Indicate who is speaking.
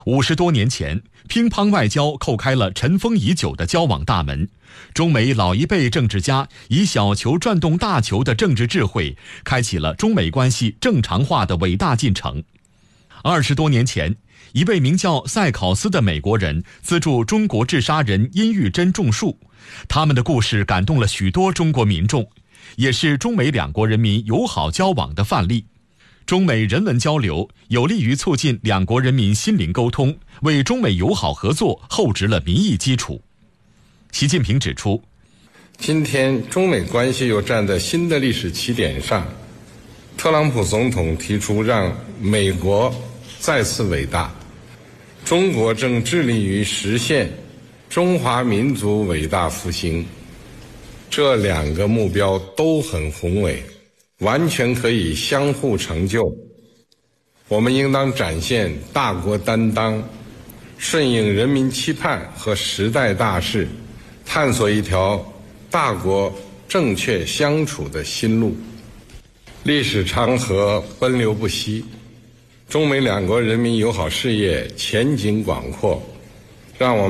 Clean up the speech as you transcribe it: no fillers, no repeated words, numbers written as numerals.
Speaker 1: 50多年前，乒乓外交叩开了尘封已久的交往大门。中美老一辈政治家以小球转动大球的政治智慧，开启了中美关系正常化的伟大进程。20多年前，一位名叫塞考斯的美国人资助中国治沙人殷玉珍种树，他们的故事感动了许多中国民众，也是中美两国人民友好交往的范例。中美人文交流有利于促进两国人民心灵沟通，为中美友好合作厚植了民意基础。习近平指出，
Speaker 2: 今天中美关系又站在新的历史起点上，特朗普总统提出让美国再次伟大，中国正致力于实现中华民族伟大复兴，这两个目标都很宏伟，完全可以相互成就。我们应当展现大国担当，顺应人民期盼和时代大势，探索一条大国正确相处的新路。历史长河奔流不息，中美两国人民友好事业前景广阔，让我们